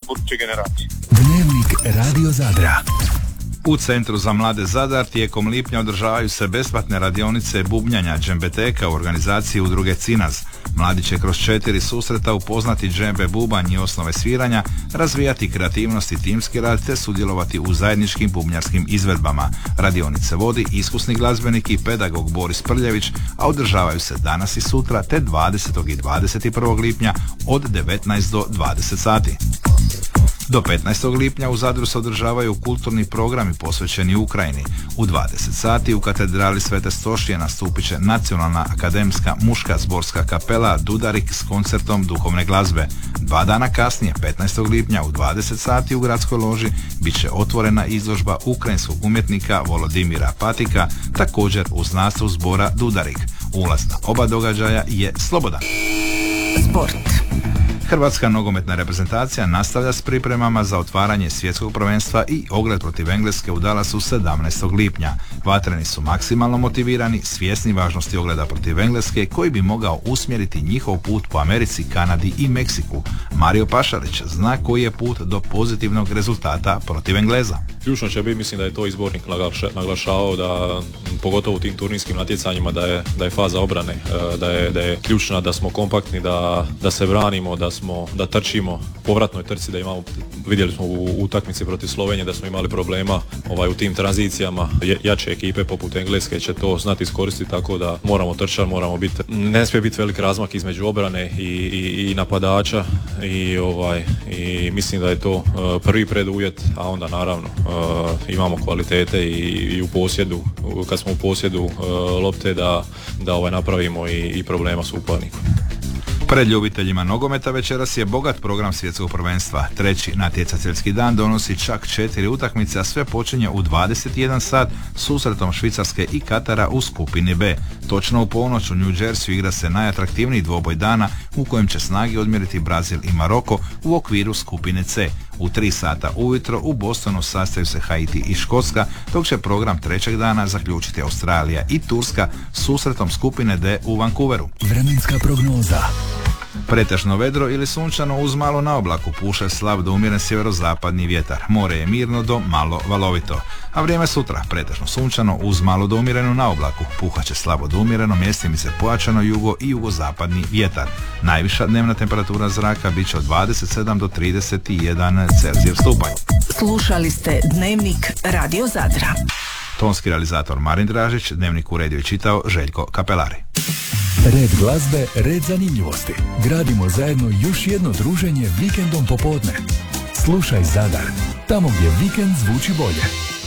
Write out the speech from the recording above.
buduće generacije. Dnevnik Radio Zadra. U Centru za mlade Zadar tijekom lipnja održavaju se besplatne radionice bubnjanja džembeteka u organizaciji udruge Cinaz. Mladi će kroz 4 susreta upoznati džembe bubanj i osnove sviranja, razvijati kreativnost i timski rad te sudjelovati u zajedničkim bubnjarskim izvedbama. Radionice vodi iskusni glazbenik i pedagog Boris Prljević, a održavaju se danas i sutra te 20. i 21. lipnja od 19 do 20 sati. Do 15. lipnja u Zadru se održavaju kulturni programi posvećeni Ukrajini. U 20 sati u katedrali Svete Stošije nastupit će Nacionalna akademska muška zborska kapela Dudarik s koncertom duhovne glazbe. 2 dana kasnije, 15. lipnja u 20 sati u gradskoj loži bit će otvorena izložba ukrajinskog umjetnika Volodimira Patika, također uz nastav zbora Dudarik. Ulaz na oba događaja je slobodan. Sport. Hrvatska nogometna reprezentacija nastavlja s pripremama za otvaranje svjetskog prvenstva i ogled protiv Engleske u Dallasu 17. lipnja. Vatreni su maksimalno motivirani, svjesni važnosti ogleda protiv Engleske koji bi mogao usmjeriti njihov put po Americi, Kanadi i Meksiku. Mario Pašalić zna koji je put do pozitivnog rezultata protiv Engleza. Ključno će biti, mislim da je to izbornik naglašavao, da pogotovo u tim turnirskim natjecanjima da je faza obrane, da je ključna, da smo kompaktni, da se branimo, da trčimo povratnoj trci, da imamo, vidjeli smo u utakmici protiv Slovenije da smo imali problema u tim tranzicijama. Jače ekipe poput Engleske će to znati iskoristiti, tako da moramo trčati, moramo biti, ne smije biti velik razmak između obrane i napadača i mislim da je to prvi preduvjet, a onda naravno imamo kvalitete i u posjedu, kad smo u posjedu lopte da napravimo i problema s upadnikom. Pred ljubiteljima nogometa večeras je bogat program svjetskog prvenstva. Treći natjecateljski dan donosi čak 4 utakmice, a sve počinje u 21 sat susretom Švicarske i Katara u skupini B. Točno u ponoć u New Jerseyu igra se najatraktivniji dvoboj dana u kojem će snage odmjeriti Brazil i Maroko u okviru skupine C. U 3 sata ujutro u Bostonu sastaju se Haiti i Škotska, dok će program trećeg dana zaključiti Australija i Turska susretom skupine D u Vancouveru. Vremenska prognoza. Pretežno vedro ili sunčano uz malo na oblaku, puše slab do umjeren sjeverozapadni vjetar. More je mirno do malo valovito. A vrijeme sutra, pretežno sunčano uz malo do umjereno na oblaku, puhaće slabo do umjereno, mjestimice pojačano jugo i jugozapadni vjetar. Najviša dnevna temperatura zraka bit će od 27 do 31 Celzijev stupanj. Slušali ste Dnevnik Radio Zadra. Tonski realizator Marin Dražić, Dnevnik uredio i čitao Željko Kapelari. Red glazbe, red zanimljivosti. Gradimo zajedno još jedno druženje vikendom popodne. Slušaj Zadar, tamo gdje vikend zvuči bolje.